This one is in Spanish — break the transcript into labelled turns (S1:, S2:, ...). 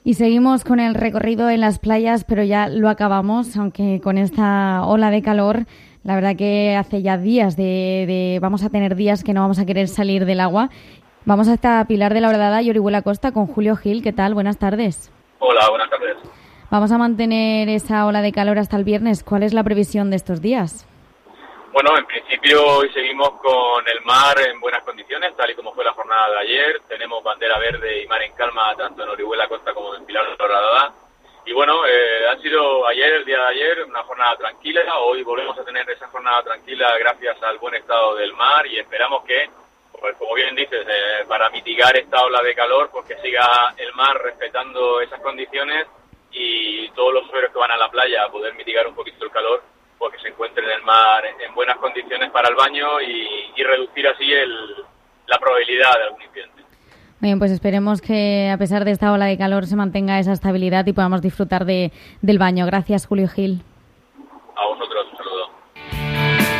S1: Y seguimos con el recorrido en las playas, pero ya lo acabamos, aunque con esta ola de calor, la verdad que hace ya días vamos a tener días que no vamos a querer salir del agua. Vamos hasta Pilar de la Horadada y Orihuela Costa con Julio Gil. ¿Qué tal? Buenas tardes.
S2: Hola, buenas tardes.
S1: Vamos a mantener esa ola de calor hasta el viernes. ¿Cuál es la previsión de estos días?
S2: Bueno, en principio hoy seguimos con el mar en buenas condiciones, tal y como fue la jornada de ayer. Tenemos bandera verde y mar en calma tanto en Orihuela Costa como en Pilar de la Horadada. Y bueno, ha sido el día de ayer, una jornada tranquila. Hoy volvemos a tener esa jornada tranquila gracias al buen estado del mar y esperamos que, pues como bien dices, para mitigar esta ola de calor, pues que siga el mar respetando esas condiciones y todos los usuarios que van a la playa a poder mitigar un poquito el calor, pues que se encuentren en el mar en buenas condiciones para el baño y reducir así la probabilidad de algún incidente.
S1: Bien, pues esperemos que a pesar de esta ola de calor se mantenga esa estabilidad y podamos disfrutar del baño. Gracias, Julio Gil.
S2: A vosotros.